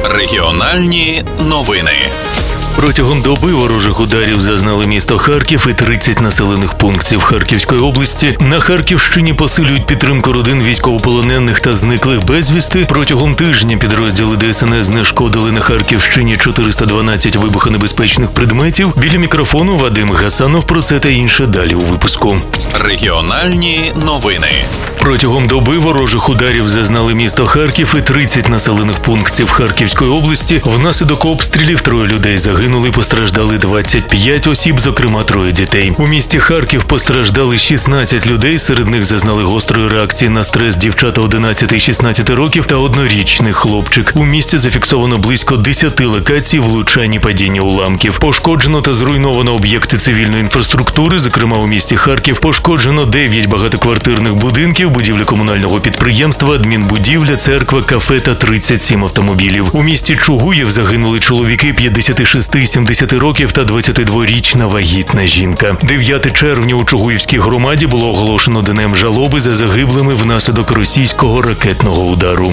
Регіональні новини. Протягом доби ворожих ударів зазнали місто Харків і 30 населених пунктів Харківської області. На Харківщині посилюють підтримку родин військовополонених та зниклих безвісти. Протягом тижня підрозділи ДСНС знешкодили на Харківщині 412 вибухонебезпечних предметів. Біля мікрофону Вадим Гасанов. Про це та інше далі у випуску. Регіональні новини. Протягом доби ворожих ударів зазнали місто Харків і 30 населених пунктів Харківської області. Внаслідок обстрілів 3 людей загинули, постраждали 25 осіб, зокрема 3 дітей. У місті Харків постраждали 16 людей, серед них зазнали гострої реакції на стрес дівчата 11 і 16 років та 1-річний хлопчик. У місті зафіксовано близько 10 локацій влучань і падіння уламків. Пошкоджено та зруйновано об'єкти цивільної інфраструктури, зокрема у місті Харків пошкоджено 9 багатоквартирних будинків, будівлі комунального підприємства, адмінбудівля, церква, кафе та 37 автомобілів. У місті Чугуїв загинули чоловіки 56 і 70 років та 22-річна вагітна жінка. 9 червня у Чугуївській громаді було оголошено днем жалоби за загиблими внаслідок російського ракетного удару.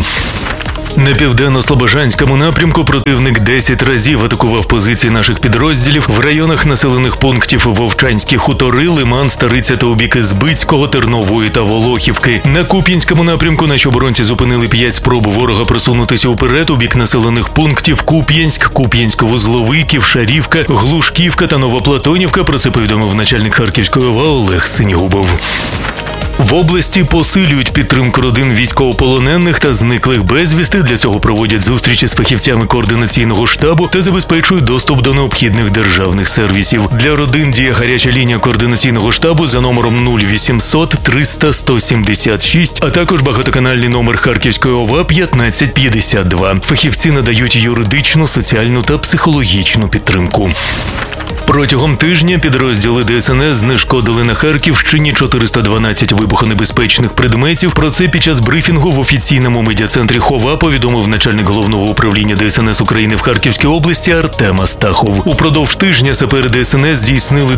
На південно-слобожанському напрямку противник 10 разів атакував позиції наших підрозділів в районах населених пунктів Вовчанські хутори, Лиман, Стариця та у бік Збицького, Тернової та Волохівки. На Куп'янському напрямку наші оборонці зупинили 5 спроб ворога просунутися уперед у бік населених пунктів Куп'янськ, Куп'янськ-Вузловий, Ківшарівка, Глушківка та Новоплатонівка. Про це повідомив начальник Харківської ОВА Олег Синігубов. В області посилюють підтримку родин військовополонених та зниклих безвісти. Для цього проводять зустрічі з фахівцями координаційного штабу та забезпечують доступ до необхідних державних сервісів. Для родин діє гаряча лінія координаційного штабу за номером 0800 300 176, а також багатоканальний номер Харківської ОВА 1552. Фахівці надають юридичну, соціальну та психологічну підтримку. Протягом тижня підрозділи ДСНС знешкодили на Харківщині 412 вибухонебезпечних предметів. Про це під час брифінгу в офіційному медіа-центрі ХОВА повідомив начальник Головного управління ДСНС України в Харківській області Артем Астахов. Упродовж тижня сапери ДСНС здійснили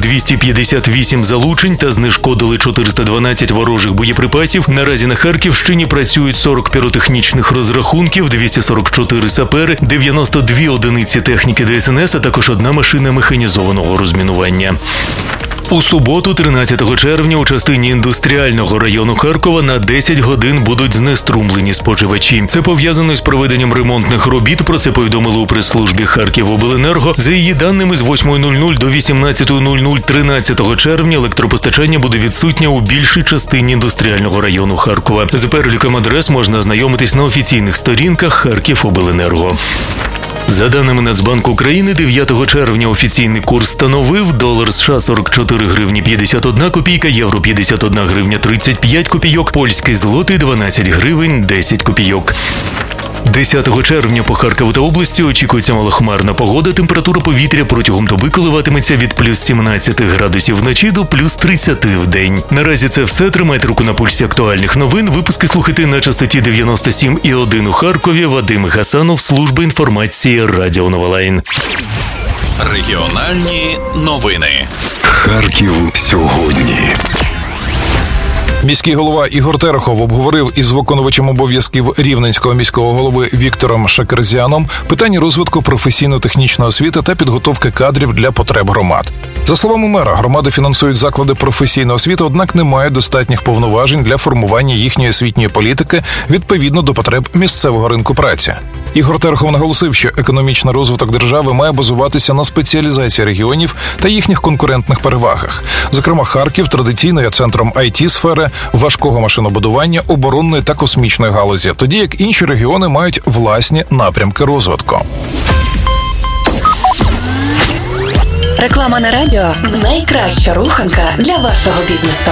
258 залучень та знешкодили 412 ворожих боєприпасів. Наразі на Харківщині працюють 40 піротехнічних розрахунків, 244 сапери, 92 одиниці техніки ДСНС, а також 1 машина механізованого розмінування. У суботу, 13 червня, у частині індустріального району Харкова на 10 годин будуть знеструмлені споживачі. Це пов'язано з проведенням ремонтних робіт, про це повідомили у прес-службі Харківобленерго. За її даними, з 8:00 до 18:00 13 червня електропостачання буде відсутнє у більшій частині індустріального району Харкова. З переліком адрес можна ознайомитись на офіційних сторінках Харківобленерго. За даними Нацбанку України, 9 червня офіційний курс становив долар США 44 гривні 51 копійка, євро 51 гривня 35 копійок, польський злотий 12 гривень 10 копійок. 10 червня по Харкову та області очікується малохмарна погода. Температура повітря протягом доби коливатиметься від плюс 17 градусів вночі до плюс 30 в день. Наразі це все. Тримайте руку на пульсі актуальних новин. Випуски слухайте на частоті 97,1 у Харкові. Вадим Гасанов, служба інформації Радіо Новолайн. Регіональні новини. Харків сьогодні. Міський голова Ігор Терехов обговорив із виконувачем обов'язків Рівненського міського голови Віктором Шакерзяном питання розвитку професійно-технічної освіти та підготовки кадрів для потреб громад. За словами мера, громади фінансують заклади професійної освіти, однак не мають достатніх повноважень для формування їхньої освітньої політики відповідно до потреб місцевого ринку праці. Ігор Терехов наголосив, що економічний розвиток держави має базуватися на спеціалізації регіонів та їхніх конкурентних перевагах. Зокрема, Харків традиційно є центром IT-сфери, важкого машинобудування, оборонної та космічної галузі, тоді як інші регіони мають власні напрямки розвитку. Реклама на радіо – найкраща руханка для вашого бізнесу.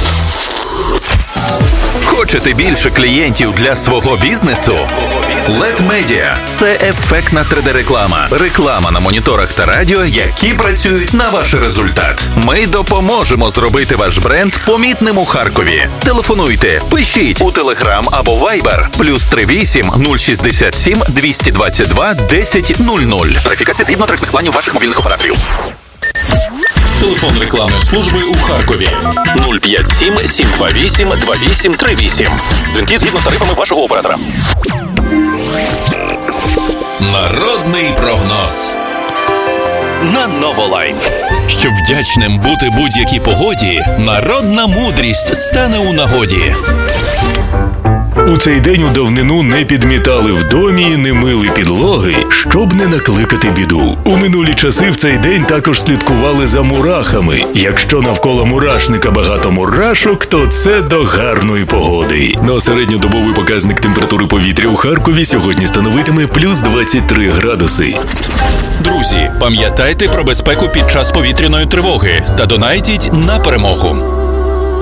Хочете більше клієнтів для свого бізнесу? LED Media – це ефектна 3D-реклама. Реклама на моніторах та радіо, які працюють на ваш результат. Ми допоможемо зробити ваш бренд помітним у Харкові. Телефонуйте, пишіть у Telegram або Viber +38 067 222 1000. Тарифікація згідно тарифних планів ваших мобільних операторів. Телефон рекламної служби у Харкові 057 728 2838. Дзвінки згідно з тарифами вашого оператора. Народний прогноз на Новолайн. Щоб вдячним бути будь-якій погоді, народна мудрість стане у нагоді. У цей день у давнину не підмітали в домі, не мили підлоги, щоб не накликати біду. У минулі часи в цей день також слідкували за мурахами. Якщо навколо мурашника багато мурашок, то це до гарної погоди. Ну а середньодобовий показник температури повітря у Харкові сьогодні становитиме плюс 23 градуси. Друзі, пам'ятайте про безпеку під час повітряної тривоги та донайтіть на перемогу.